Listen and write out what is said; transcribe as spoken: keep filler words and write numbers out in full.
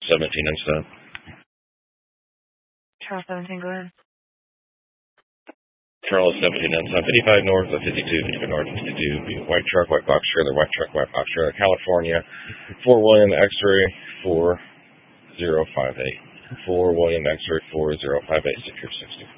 seventeen instead. Charles seventeen, go ahead. Charles seventeen instead. fifty-five north of fifty-two, fifty-five north of fifty-two. White truck, white box trailer, white truck, white box trailer. California, four William X-ray four zero five eight. four William X-ray four zero five eight, secure sixty.